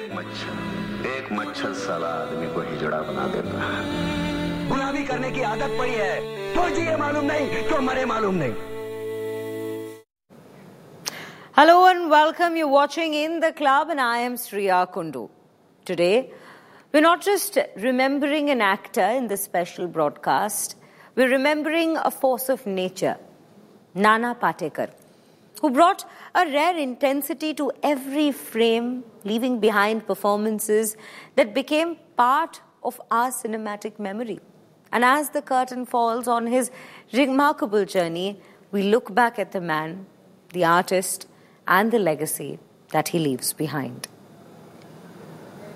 एक मच्छर साला आदमी को हिजड़ा बना देता है। गुलामी करने की आदत पड़ी है, तो जिए मालूम नहीं तो मरे मालूम नहीं। Hello and welcome. You're watching In the Club and I am Sriya Kundu. Today, we're not just remembering an actor in this special broadcast, we're remembering a force of nature, Nana Patekar, who brought a rare intensity to every frame, leaving behind performances that became part of our cinematic memory. And as the curtain falls on his remarkable journey, we look back at the man, the artist, and the legacy that he leaves behind.